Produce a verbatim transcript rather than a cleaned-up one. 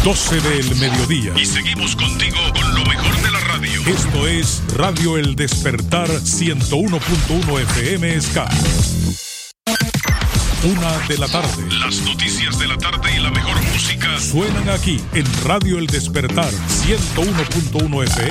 doce del mediodía. Y seguimos contigo con lo mejor de la radio. Esto es Radio El Despertar ciento uno punto uno F M Ska. Una de la tarde. Las noticias de la tarde y la mejor música suenan aquí en Radio El Despertar ciento uno punto uno F M.